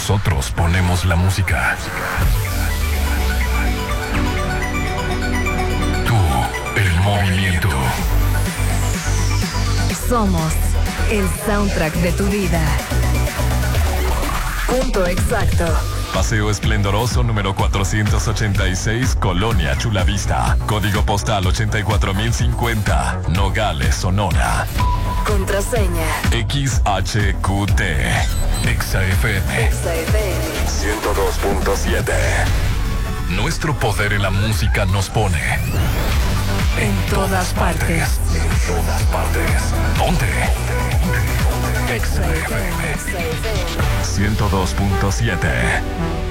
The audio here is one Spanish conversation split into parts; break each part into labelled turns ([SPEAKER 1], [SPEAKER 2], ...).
[SPEAKER 1] Nosotros ponemos la música. Tú, el movimiento.
[SPEAKER 2] Somos el soundtrack de tu vida. Punto exacto.
[SPEAKER 1] Paseo Esplendoroso número 486, Colonia Chulavista. Código postal 84050, Nogales, Sonora.
[SPEAKER 2] Contraseña
[SPEAKER 1] XHQT. XFM 102.7. Nuestro poder en la música nos pone en todas partes. En todas partes. ¿Dónde? XFM 102.7.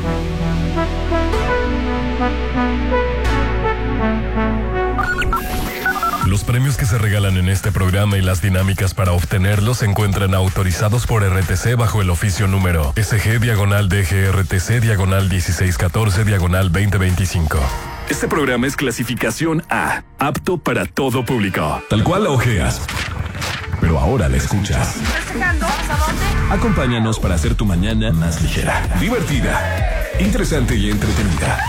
[SPEAKER 1] Los premios que se regalan en este programa y las dinámicas para obtenerlos se encuentran autorizados por RTC bajo el oficio número SG/DGRTC/1614/2025. Este programa es clasificación A, apto para todo público. Tal cual la ojeas, pero ahora la escuchas. Acompáñanos para hacer tu mañana más ligera, divertida, interesante y entretenida.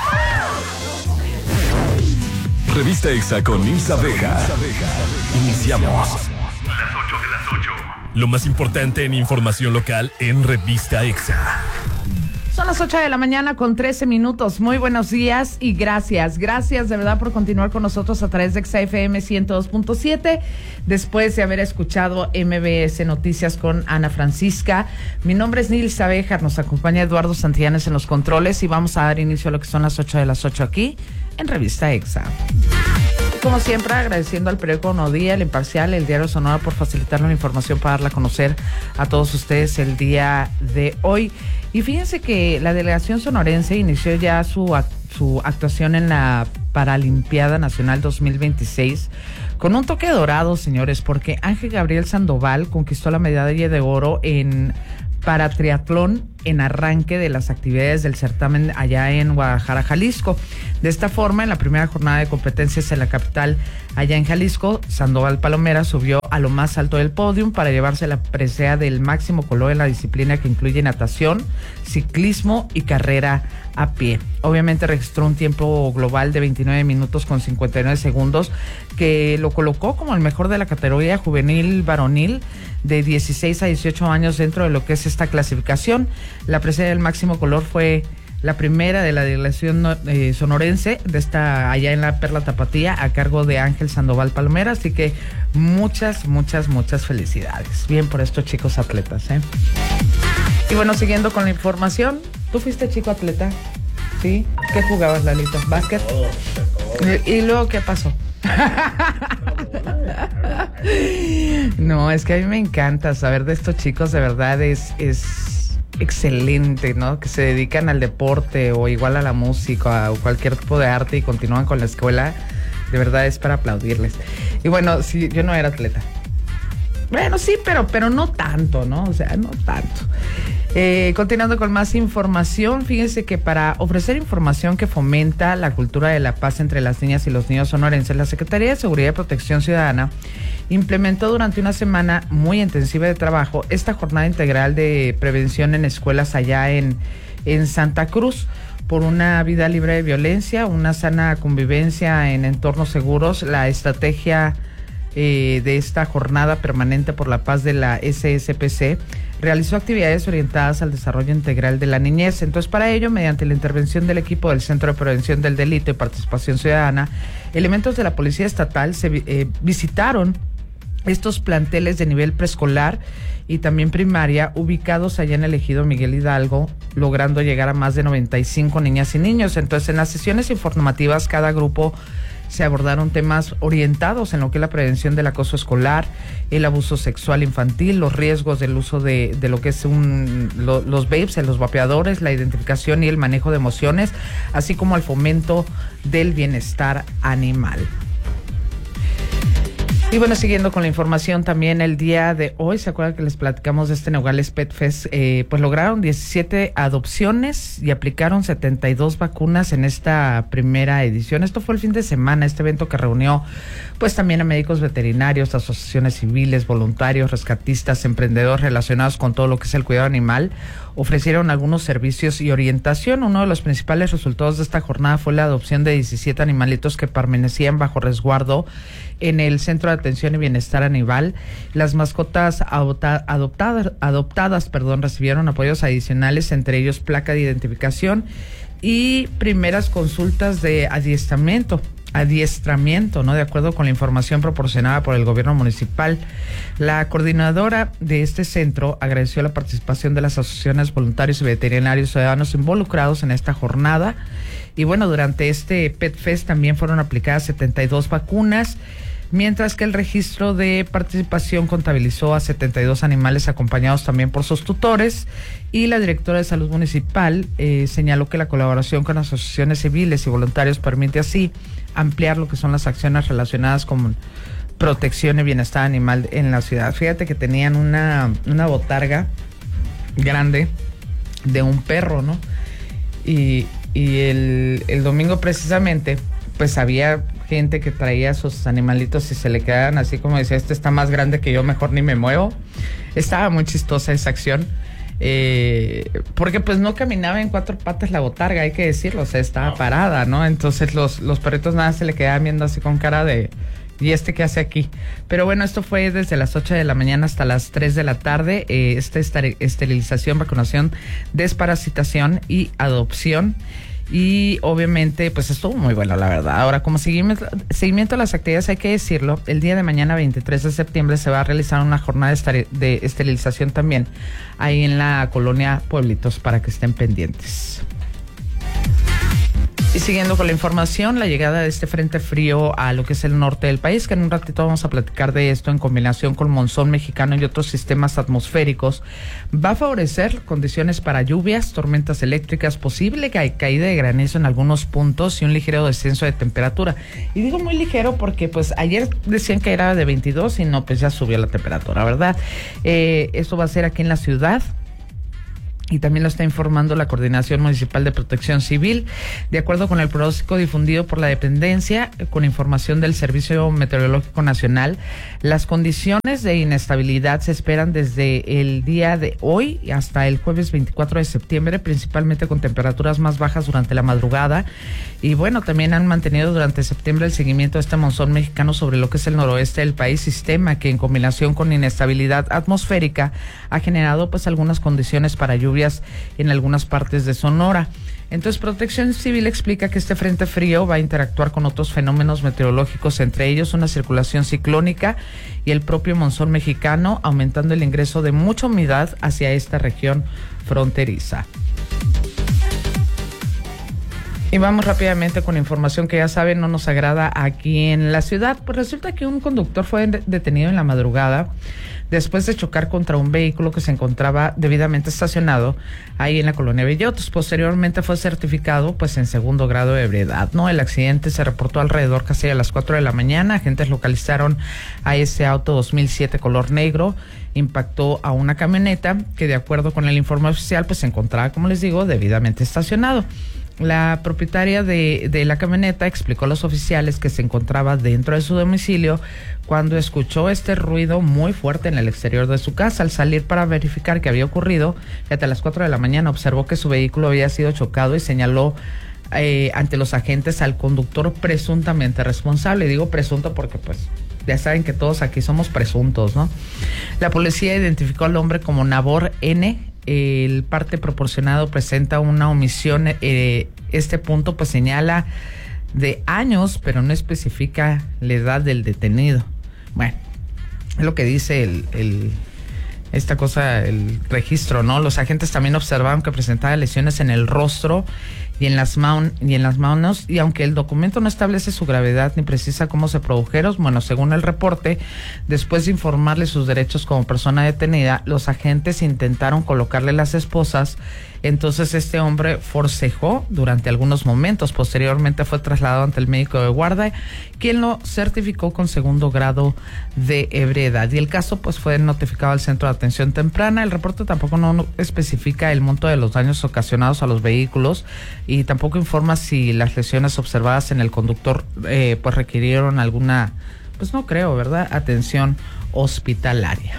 [SPEAKER 1] Revista Exa con Nils Abeja. Iniciamos. Las 8 de las 8. Lo más importante en información local en Revista Exa.
[SPEAKER 3] Son las 8 de la mañana con 13 minutos. Muy buenos días y gracias. Gracias de verdad por continuar con nosotros a través de XFM 102.7. Después de haber escuchado MBS Noticias con Ana Francisca. Mi nombre es Nils Abejar. Nos acompaña Eduardo Santillanes en los controles y vamos a dar inicio a lo que son las 8 de las 8 aquí en Revista Exa. Como siempre, agradeciendo al periódico Nuevo Día, El Imparcial, el Diario Sonora por facilitarnos la información para darla a conocer a todos ustedes el día de hoy. Y fíjense que la delegación sonorense inició ya su actuación en la Paralimpiada Nacional 2026 con un toque dorado, señores, porque Ángel Gabriel Sandoval conquistó la medalla de oro en paratriatlón en arranque de las actividades del certamen allá en Guadalajara, Jalisco. De esta forma, en la primera jornada de competencias en la capital, allá en Jalisco, Sandoval Palomera subió a lo más alto del podio para llevarse la presea del máximo color en la disciplina que incluye natación, ciclismo y carrera a pie. Obviamente registró un tiempo global de 29 minutos con 59 segundos, que lo colocó como el mejor de la categoría juvenil varonil de 16 a 18 años dentro de lo que es esta clasificación. La presea del máximo color fue la primera de la delegación sonorense de esta allá en la Perla Tapatía a cargo de Ángel Sandoval Palomera, así que muchas felicidades. Bien por estos chicos atletas, Y bueno, siguiendo con la información, ¿tú fuiste chico atleta? ¿Sí? ¿Qué jugabas, Lalito? ¿Básquet? ¿Y luego qué pasó? No, es que a mí me encanta saber de estos chicos, de verdad es excelente, ¿no? Que se dedican al deporte o igual a la música o cualquier tipo de arte y continúan con la escuela. De verdad es para aplaudirles. Y bueno, sí, yo no era atleta. Bueno, sí, pero no tanto, ¿no? O sea, no tanto. Continuando con más información, fíjense que para ofrecer información que fomenta la cultura de la paz entre las niñas y los niños sonorenses, la Secretaría de Seguridad y Protección Ciudadana implementó durante una semana muy intensiva de trabajo esta jornada integral de prevención en escuelas allá en Santa Cruz, por una vida libre de violencia, una sana convivencia en entornos seguros. La estrategia de esta jornada permanente por la paz de la SSPC realizó actividades orientadas al desarrollo integral de la niñez. Entonces, para ello, mediante la intervención del equipo del Centro de Prevención del Delito y Participación Ciudadana, elementos de la Policía Estatal se visitaron estos planteles de nivel preescolar y también primaria ubicados allá en el ejido Miguel Hidalgo, logrando llegar a más de 95 niñas y niños. Entonces, en las sesiones informativas, cada grupo se abordaron temas orientados en lo que es la prevención del acoso escolar, el abuso sexual infantil, los riesgos del uso de lo que es los vapes, los vapeadores, la identificación y el manejo de emociones, así como el fomento del bienestar animal. Y bueno, siguiendo con la información, también el día de hoy, ¿se acuerdan que les platicamos de este Nogales Pet Fest? Pues lograron 17 adopciones y aplicaron 72 vacunas en esta primera edición. Esto fue el fin de semana, este evento que reunió pues también a médicos veterinarios, asociaciones civiles, voluntarios, rescatistas, emprendedores relacionados con todo lo que es el cuidado animal. Ofrecieron algunos servicios y orientación. Uno de los principales resultados de esta jornada fue la adopción de 17 animalitos que permanecían bajo resguardo en el Centro de Atención y Bienestar Animal. Las mascotas adoptadas, recibieron apoyos adicionales, entre ellos placa de identificación y primeras consultas de adiestramiento, ¿no? De acuerdo con la información proporcionada por el gobierno municipal. La coordinadora de este centro agradeció la participación de las asociaciones, voluntarios y veterinarios ciudadanos involucrados en esta jornada. Y bueno, durante este Pet Fest también fueron aplicadas 72 vacunas, mientras que el registro de participación contabilizó a 72 animales acompañados también por sus tutores. Y la directora de Salud Municipal señaló que la colaboración con asociaciones civiles y voluntarios permite así ampliar lo que son las acciones relacionadas con protección y bienestar animal en la ciudad. Fíjate que tenían una botarga grande de un perro, ¿no? Y el domingo precisamente, pues había gente que traía sus animalitos y se le quedaban así como decía, este está más grande que yo, mejor ni me muevo. Estaba muy chistosa esa acción. Porque pues no caminaba en cuatro patas la botarga, hay que decirlo, o sea, estaba parada, ¿no? Entonces los perritos nada se le quedaban viendo así con cara de ¿y este qué hace aquí? Pero bueno, esto fue desde las 8 de la mañana hasta las 3 de la tarde, esterilización, vacunación, desparasitación y adopción. Y obviamente, pues estuvo muy bueno, la verdad. Ahora, como seguimiento a las actividades, hay que decirlo, el día de mañana, 23 de septiembre, se va a realizar una jornada de esterilización también ahí en la colonia Pueblitos, para que estén pendientes. Y siguiendo con la información, la llegada de este frente frío a lo que es el norte del país, que en un ratito vamos a platicar de esto en combinación con monzón mexicano y otros sistemas atmosféricos, va a favorecer condiciones para lluvias, tormentas eléctricas, posible caída de granizo en algunos puntos y un ligero descenso de temperatura. Y digo muy ligero porque pues ayer decían que era de 22 y no, pues ya subió la temperatura, ¿verdad? Esto va a ser aquí en la ciudad. Y también lo está informando la Coordinación Municipal de Protección Civil. De acuerdo con el pronóstico difundido por la dependencia, con información del Servicio Meteorológico Nacional, las condiciones de inestabilidad se esperan desde el día de hoy hasta el jueves 24 de septiembre, principalmente con temperaturas más bajas durante la madrugada. Y bueno, también han mantenido durante septiembre el seguimiento de este monzón mexicano sobre lo que es el noroeste del país, sistema que en combinación con inestabilidad atmosférica ha generado pues algunas condiciones para lluvias en algunas partes de Sonora. Entonces, Protección Civil explica que este frente frío va a interactuar con otros fenómenos meteorológicos, entre ellos una circulación ciclónica y el propio monzón mexicano, aumentando el ingreso de mucha humedad hacia esta región fronteriza. Y vamos rápidamente con información que ya saben no nos agrada aquí en la ciudad. Pues resulta que un conductor fue detenido en la madrugada después de chocar contra un vehículo que se encontraba debidamente estacionado ahí en la colonia Bellotos. Posteriormente fue certificado pues en segundo grado de ebriedad, ¿no? El accidente se reportó alrededor casi a las 4 de la mañana. Agentes localizaron a ese auto 2007 color negro. Impactó a una camioneta que, de acuerdo con el informe oficial, pues se encontraba, como les digo, debidamente estacionado. La propietaria de la camioneta explicó a los oficiales que se encontraba dentro de su domicilio cuando escuchó este ruido muy fuerte en el exterior de su casa. Al salir para verificar qué había ocurrido, hasta las 4 de la mañana observó que su vehículo había sido chocado y señaló ante los agentes al conductor presuntamente responsable. Digo presunto porque pues ya saben que todos aquí somos presuntos, ¿no? La policía identificó al hombre como Nabor N. El parte proporcionado presenta una omisión. Este punto pues señala de años, pero no especifica la edad del detenido. Bueno, es lo que dice esta cosa, el registro, ¿no? Los agentes también observaron que presentaba lesiones en el rostro y en las manos, y aunque el documento no establece su gravedad ni precisa cómo se produjeron, bueno, según el reporte, después de informarle sus derechos como persona detenida, los agentes intentaron colocarle las esposas. Entonces este hombre forcejó durante algunos momentos. Posteriormente fue trasladado ante el médico de guardia, quien lo certificó con 2º grado de ebriedad. Y el caso pues fue notificado al Centro de Atención Temprana. El reporte tampoco no especifica el monto de los daños ocasionados a los vehículos y tampoco informa si las lesiones observadas en el conductor pues requirieron alguna, pues no creo, ¿verdad?, atención hospitalaria.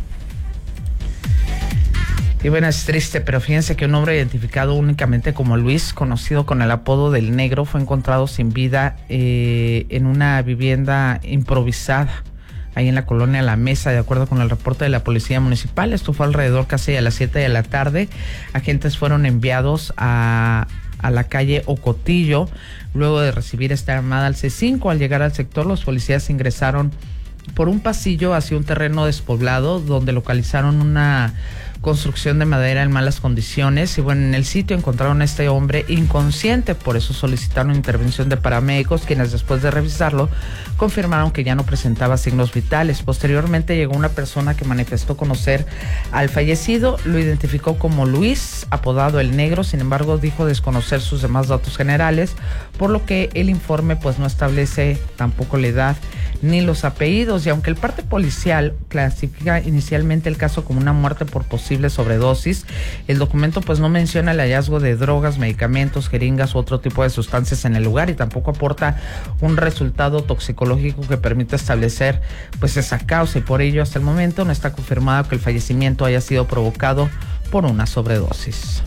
[SPEAKER 3] Y bueno, es triste, pero fíjense que un hombre identificado únicamente como Luis, conocido con el apodo del Negro, fue encontrado sin vida en una vivienda improvisada ahí en la colonia La Mesa, de acuerdo con el reporte de la Policía Municipal. Esto fue alrededor casi a las 7 de la tarde. Agentes fueron enviados a la calle Ocotillo luego de recibir esta llamada al C5. Al llegar al sector, los policías ingresaron por un pasillo hacia un terreno despoblado donde localizaron una construcción de madera en malas condiciones y bueno, en el sitio encontraron a este hombre inconsciente. Por eso solicitaron intervención de paramédicos, quienes después de revisarlo confirmaron que ya no presentaba signos vitales. Posteriormente llegó una persona que manifestó conocer al fallecido, lo identificó como Luis, apodado El Negro. Sin embargo, dijo desconocer sus demás datos generales, por lo que el informe pues no establece tampoco la edad ni los apellidos. Y aunque el parte policial clasifica inicialmente el caso como una muerte por posible sobredosis, el documento pues no menciona el hallazgo de drogas, medicamentos, jeringas u otro tipo de sustancias en el lugar, y tampoco aporta un resultado toxicológico que permita establecer pues esa causa, y por ello hasta el momento no está confirmado que el fallecimiento haya sido provocado por una sobredosis.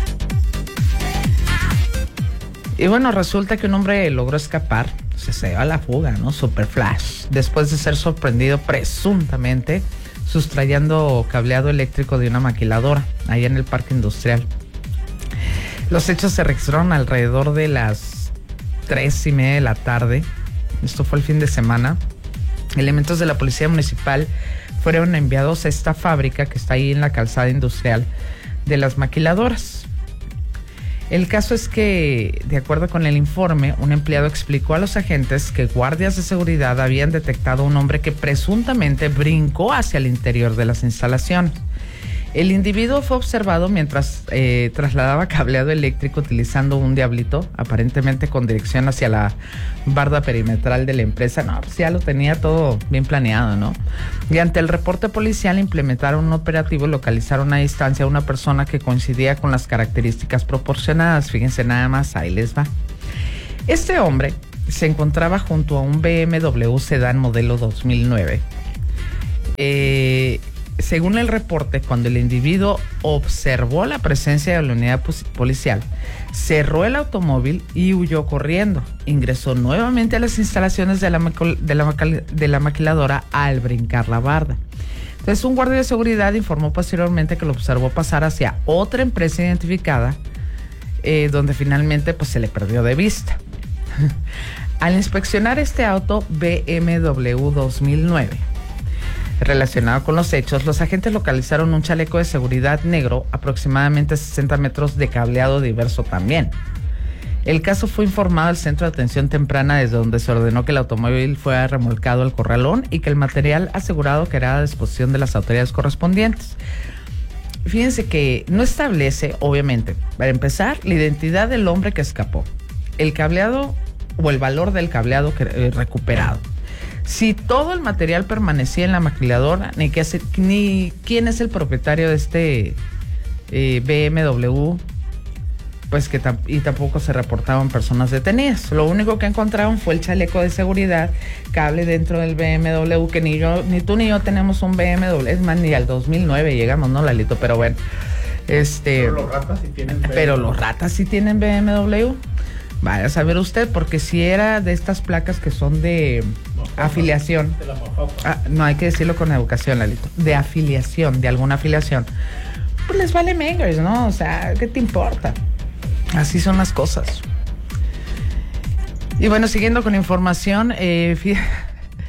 [SPEAKER 3] Y bueno, resulta que un hombre logró escapar, se dio a la fuga, ¿no? Super flash, después de ser sorprendido presuntamente sustrayendo cableado eléctrico de una maquiladora ahí en el parque industrial. Los hechos se registraron alrededor de las 3:30 de la tarde. Esto fue el fin de semana. Elementos de la Policía Municipal fueron enviados a esta fábrica que está ahí en la calzada industrial de las maquiladoras. El caso es que, de acuerdo con el informe, un empleado explicó a los agentes que guardias de seguridad habían detectado a un hombre que presuntamente brincó hacia el interior de las instalaciones. El individuo fue observado mientras trasladaba cableado eléctrico utilizando un diablito, aparentemente con dirección hacia la barda perimetral de la empresa. No, pues ya lo tenía todo bien planeado, ¿no? Y ante el reporte policial implementaron un operativo y localizaron a distancia a una persona que coincidía con las características proporcionadas. Fíjense nada más, ahí les va. Este hombre se encontraba junto a un BMW sedán modelo 2009. Según el reporte, cuando el individuo observó la presencia de la unidad policial, cerró el automóvil y huyó corriendo. Ingresó nuevamente a las instalaciones de la maquiladora al brincar la barda. Entonces, un guardia de seguridad informó posteriormente que lo observó pasar hacia otra empresa identificada, donde finalmente pues, se le perdió de vista. Al inspeccionar este auto BMW 2009, relacionado con los hechos, los agentes localizaron un chaleco de seguridad negro, aproximadamente 60 metros de cableado diverso también. El caso fue informado al Centro de Atención Temprana, desde donde se ordenó que el automóvil fuera remolcado al corralón y que el material asegurado quedara a disposición de las autoridades correspondientes. Fíjense que no establece, obviamente, para empezar, la identidad del hombre que escapó, el cableado o el valor del cableado recuperado, si todo el material permanecía en la maquiladora, ni quién es el propietario de este BMW, pues y tampoco se reportaban personas detenidas. Lo único que encontraron fue el chaleco de seguridad, cable dentro del BMW, que ni tú ni yo tenemos un BMW, es más, ni al 2009 llegamos, ¿no, Lalito? Pero bueno,
[SPEAKER 4] Pero los ratas sí tienen BMW.
[SPEAKER 3] Pero los ratas sí tienen BMW. Vaya a saber usted, porque si era de estas placas que son de afiliación.
[SPEAKER 4] De la
[SPEAKER 3] no hay que decirlo con educación, Lalito. De afiliación, de alguna afiliación. Pues les vale mangers, ¿no? O sea, ¿qué te importa? Así son las cosas. Y bueno, siguiendo con información,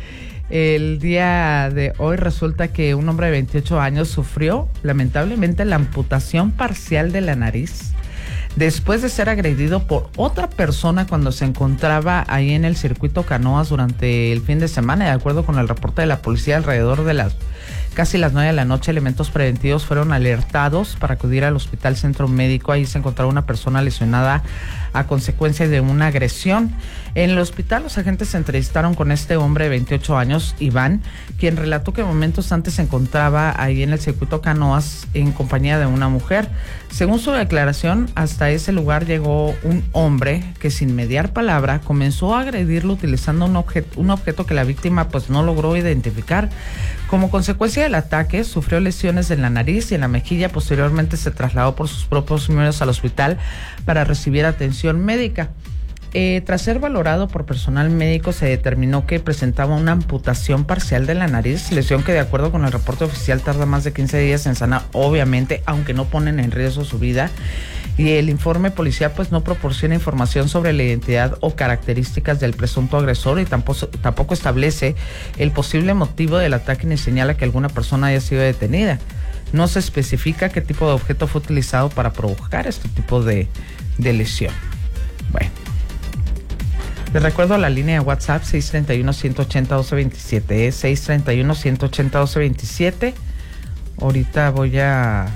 [SPEAKER 3] El día de hoy resulta que un hombre de 28 años sufrió lamentablemente la amputación parcial de la nariz después de ser agredido por otra persona cuando se encontraba ahí en el circuito Canoas durante el fin de semana. De acuerdo con el reporte de la policía, alrededor de casi las 9 de la noche, elementos preventivos fueron alertados para acudir al Hospital Centro Médico. Ahí se encontraba una persona lesionada a consecuencia de una agresión. En el hospital, los agentes se entrevistaron con este hombre de 28 años, Iván, quien relató que momentos antes se encontraba ahí en el circuito Canoas en compañía de una mujer. Según su declaración, hasta ese lugar llegó un hombre que, sin mediar palabra, comenzó a agredirlo utilizando un objeto que la víctima pues no logró identificar. Como consecuencia del ataque, sufrió lesiones en la nariz y en la mejilla. Posteriormente se trasladó por sus propios medios al hospital para recibir atención médica. Tras ser valorado por personal médico, se determinó que presentaba una amputación parcial de la nariz, lesión que, de acuerdo con el reporte oficial, tarda más de 15 días en sanar, obviamente, aunque no ponen en riesgo su vida. Y el informe policial pues no proporciona información sobre la identidad o características del presunto agresor, y tampoco establece el posible motivo del ataque ni señala que alguna persona haya sido detenida. No se especifica qué tipo de objeto fue utilizado para provocar este tipo de lesión. Bueno, les recuerdo la línea de WhatsApp 631-180-1227, 631-180-1227. Ahorita voy a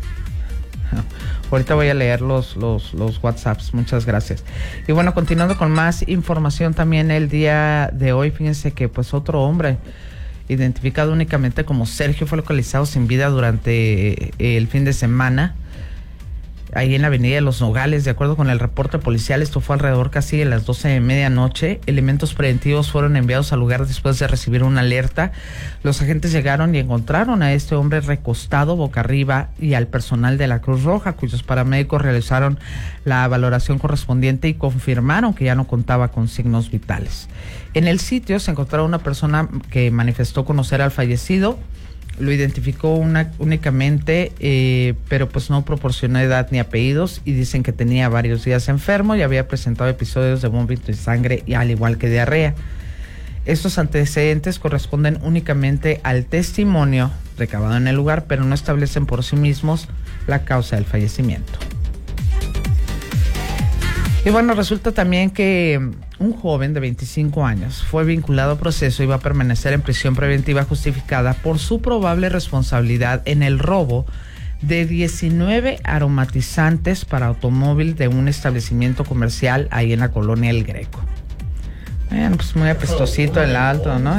[SPEAKER 3] leer los WhatsApps. Muchas gracias. Y bueno, continuando con más información también el día de hoy, fíjense que pues otro hombre identificado únicamente como Sergio fue localizado sin vida durante el fin de semana ahí en la avenida de Los Nogales. De acuerdo con el reporte policial, esto fue alrededor casi de las 12 de medianoche. Elementos preventivos fueron enviados al lugar después de recibir una alerta. Los agentes llegaron y encontraron a este hombre recostado boca arriba y al personal de la Cruz Roja, cuyos paramédicos realizaron la valoración correspondiente y confirmaron que ya no contaba con signos vitales. En el sitio se encontraba una persona que manifestó conocer al fallecido. Lo identificó únicamente, pero pues no proporcionó edad ni apellidos, y dicen que tenía varios días enfermo y había presentado episodios de vómito y sangre, y al igual que diarrea. Estos antecedentes corresponden únicamente al testimonio recabado en el lugar, pero no establecen por sí mismos la causa del fallecimiento. Y bueno, resulta también que un joven de 25 años fue vinculado a proceso y va a permanecer en prisión preventiva justificada por su probable responsabilidad en el robo de 19 aromatizantes para automóvil de un establecimiento comercial ahí en la colonia El Greco. Bueno, pues muy apestosito el auto, ¿no?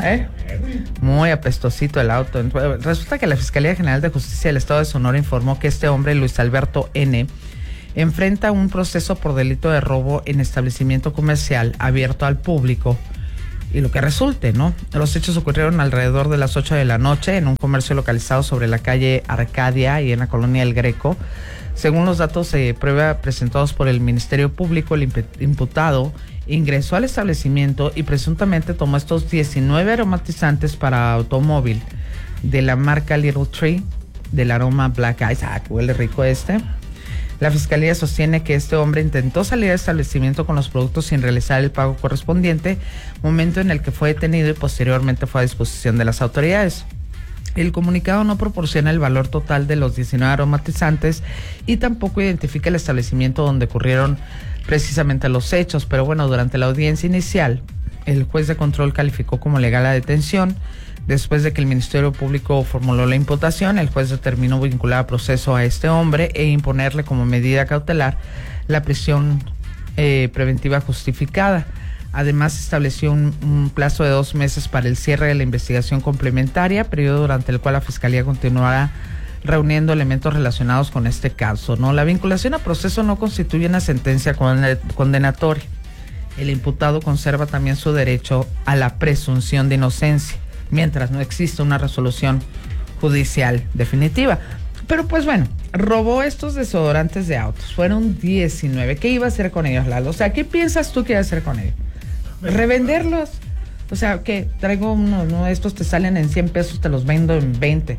[SPEAKER 3] Muy apestosito el auto. Resulta que la Fiscalía General de Justicia del Estado de Sonora informó que este hombre, Luis Alberto N., enfrenta un proceso por delito de robo en establecimiento comercial abierto al público y lo que resulte, ¿no? Los hechos ocurrieron alrededor de las 8 de la noche en un comercio localizado sobre la calle Arcadia y en la colonia El Greco. Según los datos de prueba presentados por el Ministerio Público, el imputado ingresó al establecimiento y presuntamente tomó estos 19 aromatizantes para automóvil de la marca Little Tree, del aroma Black Eyes. Huele rico este. La fiscalía sostiene que este hombre intentó salir del establecimiento con los productos sin realizar el pago correspondiente, momento en el que fue detenido y posteriormente fue a disposición de las autoridades. El comunicado no proporciona el valor total de los 19 aromatizantes y tampoco identifica el establecimiento donde ocurrieron precisamente los hechos, pero bueno, durante la audiencia inicial, el juez de control calificó como legal la detención. Después de que el Ministerio Público formuló la imputación, el juez determinó vincular a proceso a este hombre e imponerle como medida cautelar la prisión preventiva justificada. Además, estableció un plazo de 2 meses para el cierre de la investigación complementaria, periodo durante el cual la Fiscalía continuará reuniendo elementos relacionados con este caso, ¿no? La vinculación a proceso no constituye una sentencia condenatoria. El imputado conserva también su derecho a la presunción de inocencia, mientras no exista una resolución judicial definitiva. Pero pues bueno, robó estos desodorantes de autos. Fueron 19. ¿Qué iba a hacer con ellos, Lalo? O sea, ¿qué piensas tú que iba a hacer con ellos? ¿Revenderlos? O sea, ¿qué? Traigo unos, ¿no? Estos te salen en 100 pesos, te los vendo en 20.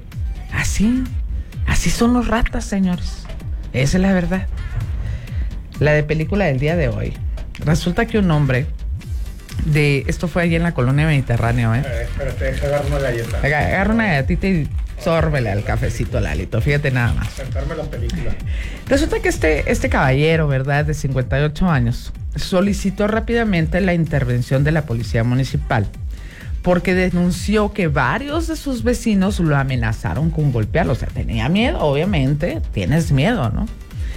[SPEAKER 3] Así son los ratas, señores. Esa es la verdad. La de película del día de hoy. Resulta que un hombre Esto fue allí en la colonia Mediterráneo,
[SPEAKER 4] Espérate, agarra una galleta.
[SPEAKER 3] Agarra una galletita y sórbele al cafecito, Lalito, fíjate nada más.
[SPEAKER 4] Sentarme la película.
[SPEAKER 3] Resulta que este caballero, ¿verdad?, de 58 años, solicitó rápidamente la intervención de la policía municipal porque denunció que varios de sus vecinos lo amenazaron con golpearlo. O sea, tenía miedo, obviamente, tienes miedo, ¿no?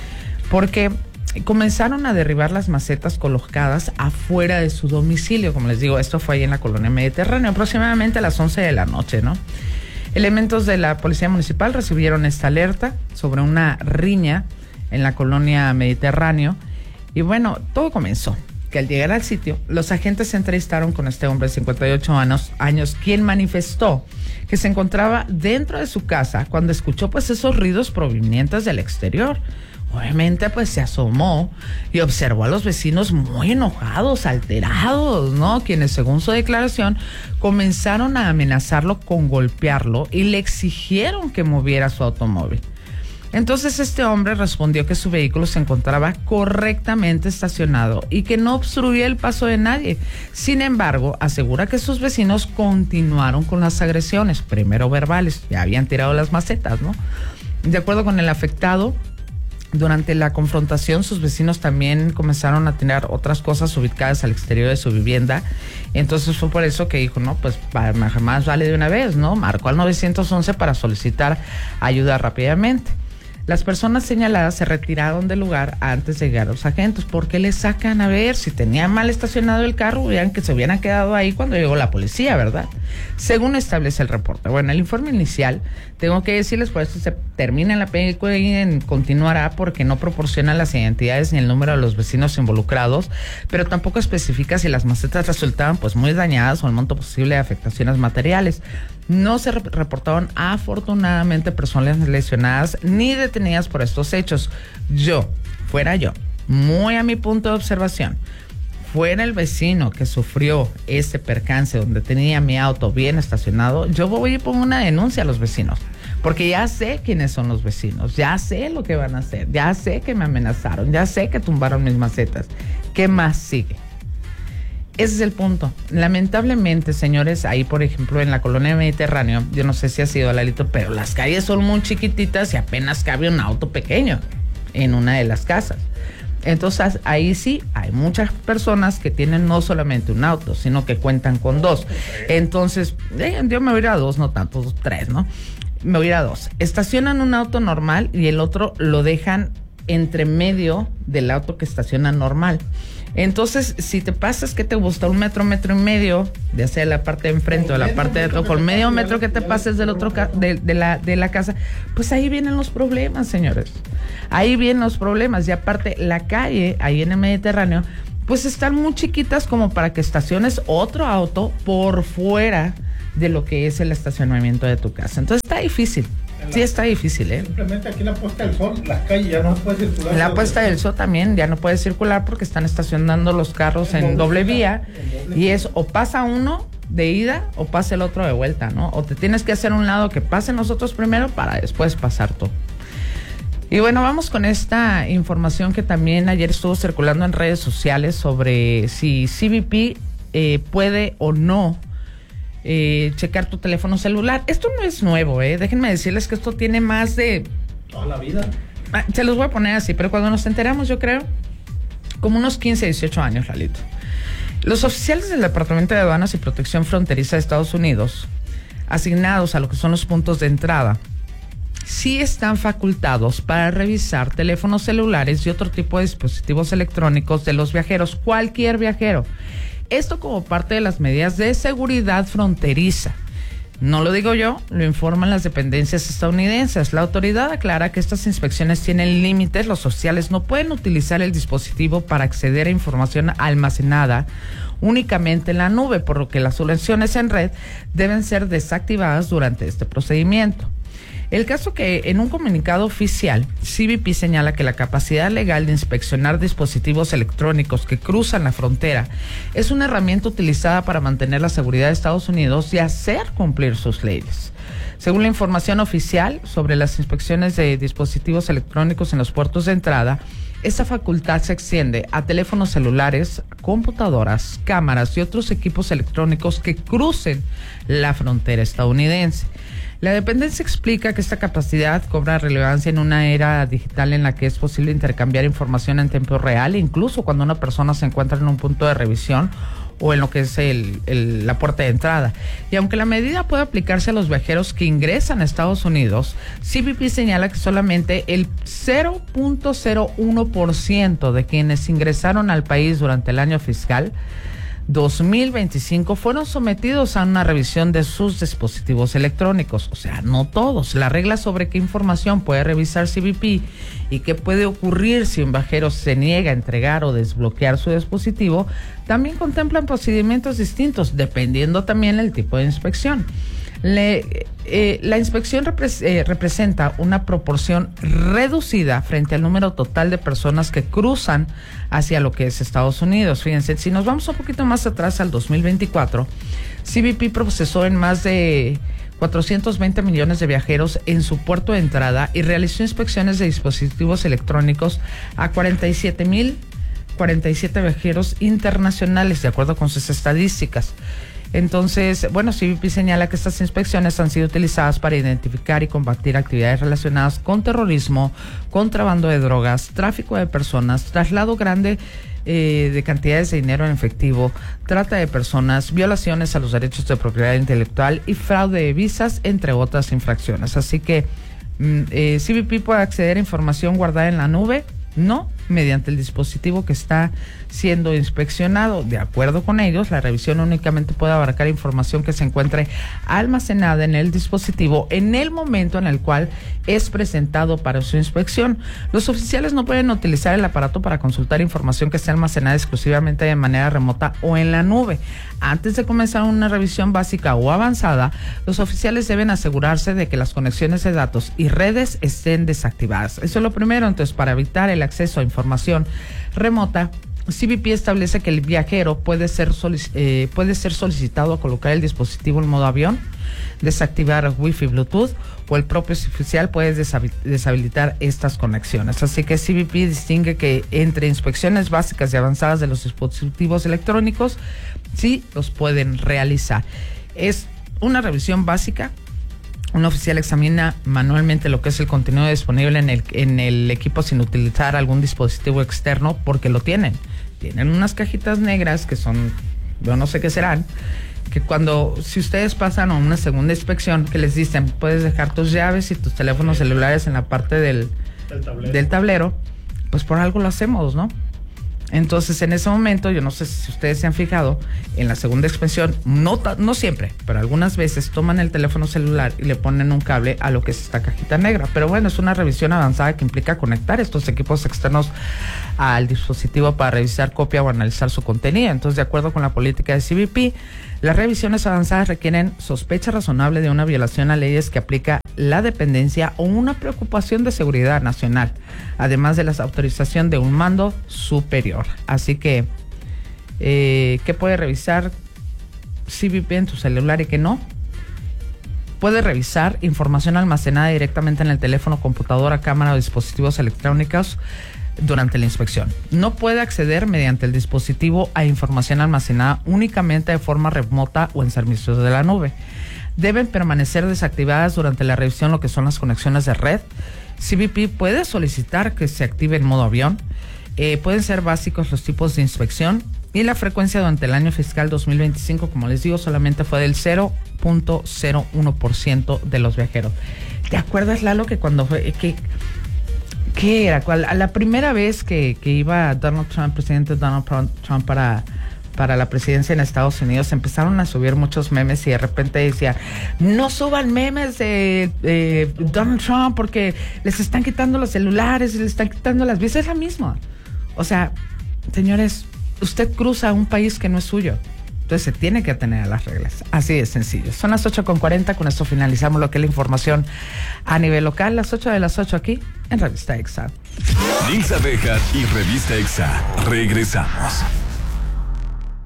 [SPEAKER 3] Porque comenzaron a derribar las macetas colocadas afuera de su domicilio. Como les digo, esto fue ahí en la colonia Mediterráneo, aproximadamente a las 11 de la noche, ¿no? Elementos de la policía municipal recibieron esta alerta sobre una riña en la colonia Mediterráneo. Y bueno, todo comenzó que al llegar al sitio, los agentes se entrevistaron con este hombre de 58 años, quien manifestó que se encontraba dentro de su casa cuando escuchó pues esos ruidos provenientes del exterior. Obviamente pues se asomó y observó a los vecinos muy enojados, alterados, ¿no? Quienes según su declaración comenzaron a amenazarlo con golpearlo y le exigieron que moviera su automóvil. Entonces este hombre respondió que su vehículo se encontraba correctamente estacionado y que no obstruía el paso de nadie. Sin embargo, asegura que sus vecinos continuaron con las agresiones, primero verbales, ya habían tirado las macetas, ¿no? De acuerdo con el afectado, durante la confrontación sus vecinos también comenzaron a tirar otras cosas ubicadas al exterior de su vivienda. Entonces fue por eso que dijo, no, pues más vale de una vez, ¿no? Marcó al 911 para solicitar ayuda rápidamente. Las personas señaladas se retiraron del lugar antes de llegar a los agentes. ¿Por qué les sacan? A ver, si tenían mal estacionado el carro, vean que se hubieran quedado ahí cuando llegó la policía, ¿verdad? Según establece el reporte. Bueno, el informe inicial, tengo que decirles, por esto se termina en la película y continuará porque no proporciona las identidades ni el número de los vecinos involucrados, pero tampoco especifica si las macetas resultaban pues muy dañadas o el monto posible de afectaciones materiales. No se reportaron afortunadamente personas lesionadas ni detenidas por estos hechos. Fuera yo, muy a mi punto de observación, fuera el vecino que sufrió este percance donde tenía mi auto bien estacionado, yo voy y pongo una denuncia a los vecinos. Porque ya sé quiénes son los vecinos, ya sé lo que van a hacer, ya sé que me amenazaron, ya sé que tumbaron mis macetas. ¿Qué más sigue? Ese es el punto. Lamentablemente, señores, ahí por ejemplo en la colonia Mediterráneo, yo no sé si ha sido, Lalito, pero las calles son muy chiquititas y apenas cabe un auto pequeño en una de las casas. Entonces ahí sí hay muchas personas que tienen no solamente un auto, sino que cuentan con dos. Entonces, yo me voy a ir a dos, no tanto, tres, ¿no? Me voy a ir a dos. Estacionan un auto normal y el otro lo dejan entre medio del auto que estaciona normal. Entonces, si te pasas, ¿qué te gusta? Un metro y medio, de hacer la parte de enfrente o la parte de atrás, con medio metro que te pases del otro de la casa, pues ahí vienen los problemas, señores. Ahí vienen los problemas. Y aparte, la calle, ahí en el Mediterráneo, pues están muy chiquitas como para que estaciones otro auto por fuera de lo que es el estacionamiento de tu casa. Entonces está difícil. Sí, está difícil, ¿eh?
[SPEAKER 4] Simplemente aquí en la puesta del sol, las calles ya no puede circular.
[SPEAKER 3] En la puesta del sol también ya no puede circular porque están estacionando los carros en doble vía. Y es o pasa uno de ida o pasa el otro de vuelta, ¿no? O te tienes que hacer un lado que pasen los otros primero para después pasar tú. Y bueno, vamos con esta información que también ayer estuvo circulando en redes sociales sobre si CBP puede o no checar tu teléfono celular. Esto no es nuevo, déjenme decirles que esto tiene más de
[SPEAKER 4] toda la vida.
[SPEAKER 3] Se los voy a poner así, pero cuando nos enteramos, yo creo, como unos 15, 18 años, Lalito. Los oficiales del Departamento de Aduanas y Protección Fronteriza de Estados Unidos, asignados a lo que son los puntos de entrada, sí están facultados para revisar teléfonos celulares y otro tipo de dispositivos electrónicos de los viajeros, cualquier viajero. Esto como parte de las medidas de seguridad fronteriza. No lo digo yo, lo informan las dependencias estadounidenses. La autoridad aclara que estas inspecciones tienen límites. Los oficiales no pueden utilizar el dispositivo para acceder a información almacenada únicamente en la nube, por lo que las soluciones en red deben ser desactivadas durante este procedimiento. El caso que en un comunicado oficial, CBP señala que la capacidad legal de inspeccionar dispositivos electrónicos que cruzan la frontera es una herramienta utilizada para mantener la seguridad de Estados Unidos y hacer cumplir sus leyes. Según la información oficial sobre las inspecciones de dispositivos electrónicos en los puertos de entrada, Esa facultad se extiende a teléfonos celulares, computadoras, cámaras y otros equipos electrónicos que crucen la frontera estadounidense. La dependencia explica que esta capacidad cobra relevancia en una era digital en la que es posible intercambiar información en tiempo real, incluso cuando una persona se encuentra en un punto de revisión o en lo que es la puerta de entrada. Y aunque la medida puede aplicarse a los viajeros que ingresan a Estados Unidos, CBP señala que solamente el 0.01% de quienes ingresaron al país durante el año fiscal 2025 fueron sometidos a una revisión de sus dispositivos electrónicos. O sea, no todos. La regla sobre qué información puede revisar CBP y qué puede ocurrir si un viajero se niega a entregar o desbloquear su dispositivo también contemplan procedimientos distintos, dependiendo también del tipo de inspección. La inspección representa una proporción reducida frente al número total de personas que cruzan hacia lo que es Estados Unidos. Fíjense, si nos vamos un poquito más atrás al 2024, CBP procesó en más de 420 millones de viajeros en su puerto de entrada y realizó inspecciones de dispositivos electrónicos a 47 viajeros internacionales, de acuerdo con sus estadísticas. Entonces, bueno, CBP señala que estas inspecciones han sido utilizadas para identificar y combatir actividades relacionadas con terrorismo, contrabando de drogas, tráfico de personas, traslado grande de cantidades de dinero en efectivo, trata de personas, violaciones a los derechos de propiedad intelectual y fraude de visas, entre otras infracciones. Así que CBP puede acceder a información guardada en la nube, no mediante el dispositivo que está siendo inspeccionado. De acuerdo con ellos, la revisión únicamente puede abarcar información que se encuentre almacenada en el dispositivo en el momento en el cual es presentado para su inspección. Los oficiales no pueden utilizar el aparato para consultar información que esté almacenada exclusivamente de manera remota o en la nube. Antes de comenzar una revisión básica o avanzada, los oficiales deben asegurarse de que las conexiones de datos y redes estén desactivadas. Eso es lo primero. Entonces, para evitar el acceso a información remota, CBP establece que el viajero puede ser solicitado a colocar el dispositivo en modo avión, desactivar Wi-Fi, Bluetooth, o el propio oficial puede deshabilitar estas conexiones. Así que CBP distingue que entre inspecciones básicas y avanzadas de los dispositivos electrónicos, sí los pueden realizar. Es una revisión básica. Un oficial examina manualmente lo que es el contenido disponible en el equipo sin utilizar algún dispositivo externo, porque lo tienen. Tienen unas cajitas negras que son, yo no sé qué serán, que si ustedes pasan a una segunda inspección, que les dicen, puedes dejar tus llaves y tus teléfonos celulares en la parte del tablero, pues por algo lo hacemos, ¿no? Entonces, en ese momento, yo no sé si ustedes se han fijado, en la segunda inspección, no siempre, pero algunas veces toman el teléfono celular y le ponen un cable a lo que es esta cajita negra. Pero bueno, es una revisión avanzada que implica conectar estos equipos externos al dispositivo para revisar, copia o analizar su contenido. Entonces, de acuerdo con la política de CBP, las revisiones avanzadas requieren sospecha razonable de una violación a leyes que aplica la dependencia o una preocupación de seguridad nacional, además de la autorización de un mando superior. Así que, ¿qué puede revisar CBP en tu celular y qué no? Puede revisar información almacenada directamente en el teléfono, computadora, cámara o dispositivos electrónicos durante la inspección. No puede acceder mediante el dispositivo a información almacenada únicamente de forma remota o en servicios de la nube. Deben permanecer desactivadas durante la revisión lo que son las conexiones de red. CBP puede solicitar que se active en modo avión. Pueden ser básicos los tipos de inspección y la frecuencia durante el año fiscal 2025, como les digo, solamente fue del 0.01% de los viajeros. ¿Te acuerdas, Lalo, que cuando fue ¿qué era? A la primera vez que iba presidente Donald Trump para la presidencia en Estados Unidos, empezaron a subir muchos memes y de repente decía, no suban memes de Donald Trump porque les están quitando los celulares, les están quitando las visas. Es la misma. O sea, señores, usted cruza un país que no es suyo. Entonces se tiene que atener a las reglas. Así de sencillo. Son las 8:40. Con esto finalizamos lo que es la información a nivel local. Las 8 de las 8 aquí en Revista EXA.
[SPEAKER 1] Nilsa Bejar y Revista EXA. Regresamos.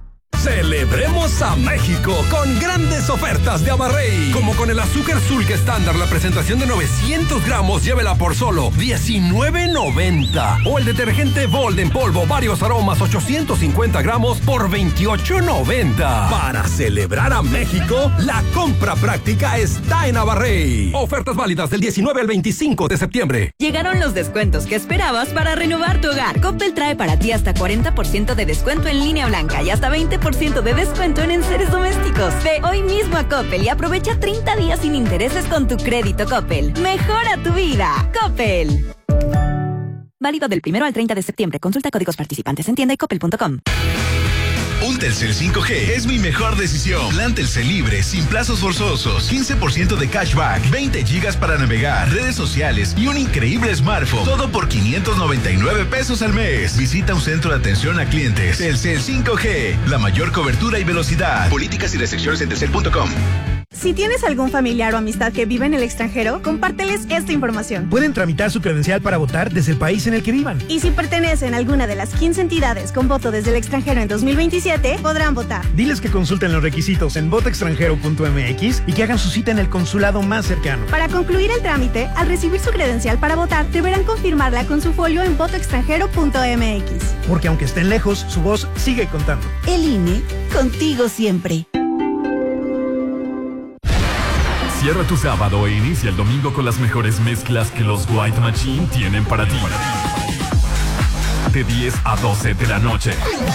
[SPEAKER 5] Celebremos a México con grandes ofertas de Abarrey. Como con el azúcar Sulk estándar, la presentación de 900 gramos, llévela por solo $19.90. O el detergente Bold en polvo, varios aromas, 850 gramos por $28.90. Para celebrar a México, la compra práctica está en Abarrey. Ofertas válidas del 19 al 25 de septiembre.
[SPEAKER 6] Llegaron los descuentos que esperabas para renovar tu hogar. Coppel trae para ti hasta 40% de descuento en línea blanca y hasta 20% de descuento en enseres domésticos. Ve hoy mismo a Coppel y aprovecha 30 días sin intereses con tu crédito Coppel. Mejora tu vida. Coppel. Válido del 1 al 30 de septiembre. Consulta códigos participantes en tienda y coppel.com.
[SPEAKER 7] Un Telcel 5G es mi mejor decisión. Plan Telcel libre, sin plazos forzosos, 15% de cashback, 20 gigas para navegar, redes sociales y un increíble smartphone. Todo por $599 al mes. Visita un centro de atención a clientes. Telcel 5G, la mayor cobertura y velocidad. Políticas y restricciones en telcel.com.
[SPEAKER 8] Si tienes algún familiar o amistad que vive en el extranjero, compárteles esta información.
[SPEAKER 9] Pueden tramitar su credencial para votar desde el país en el que vivan.
[SPEAKER 8] Y si pertenecen a alguna de las 15 entidades con voto desde el extranjero en 2027, podrán votar.
[SPEAKER 9] Diles que consulten los requisitos en votoextranjero.mx y que hagan su cita en el consulado más cercano.
[SPEAKER 8] Para concluir el trámite, al recibir su credencial para votar, deberán confirmarla con su folio en votoextranjero.mx.
[SPEAKER 9] Porque aunque estén lejos, su voz sigue contando.
[SPEAKER 6] El INE, contigo siempre.
[SPEAKER 1] Cierra tu sábado e inicia el domingo con las mejores mezclas que los White Machine tienen para ti. De 10 a 12 de la noche.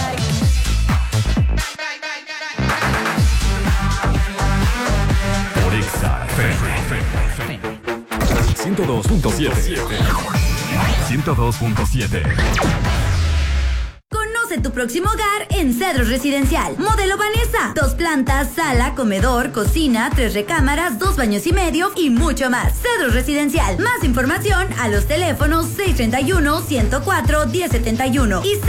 [SPEAKER 1] Por Exa FM 102.7. 102.7.
[SPEAKER 10] Conoce tu próximo hogar en Cedros Residencial. Modelo Vanessa. 2 plantas, sala, comedor, cocina, 3 recámaras, 2 baños y medio y mucho más. Cedros Residencial. Más información a los teléfonos 631-104-1071 y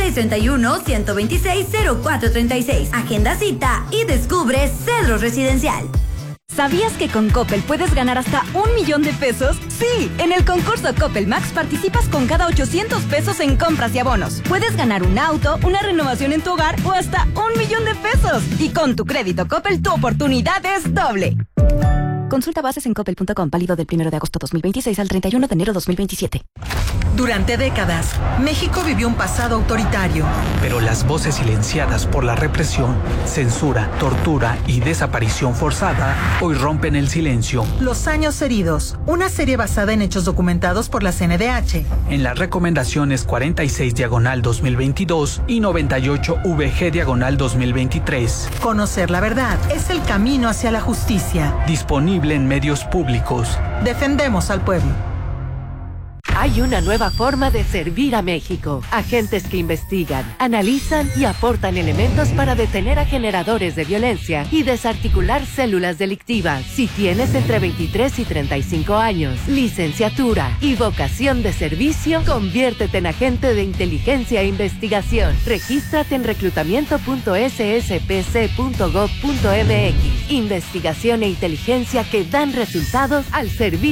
[SPEAKER 10] 631-126-0436. Agenda cita y descubre Cedros Residencial.
[SPEAKER 6] ¿Sabías que con Coppel puedes ganar hasta $1,000,000 de pesos? Sí, en el concurso Coppel Max participas con cada 800 pesos en compras y abonos. Puedes ganar un auto, una renovación en tu hogar o hasta $1,000,000 de pesos. Y con tu crédito Coppel, tu oportunidad es doble. Consulta bases en coppel.com, válido del 1 de agosto 2026 al 31 de enero 2027.
[SPEAKER 11] Durante décadas, México vivió un pasado autoritario.
[SPEAKER 12] Pero las voces silenciadas por la represión, censura, tortura y desaparición forzada hoy rompen el silencio.
[SPEAKER 11] Los años heridos, una serie basada en hechos documentados por la CNDH.
[SPEAKER 12] En las recomendaciones 46/2022 y 98/VG/2023.
[SPEAKER 11] Conocer la verdad es el camino hacia la justicia.
[SPEAKER 12] Disponible en medios públicos.
[SPEAKER 11] Defendemos al pueblo.
[SPEAKER 2] Hay una nueva forma de servir a México. Agentes que investigan, analizan y aportan elementos para detener a generadores de violencia y desarticular células delictivas. Si tienes entre 23 y 35 años, licenciatura y vocación de servicio, conviértete en agente de inteligencia e investigación. Regístrate en reclutamiento.sspc.gov.mx. Investigación e inteligencia que dan resultados al servicio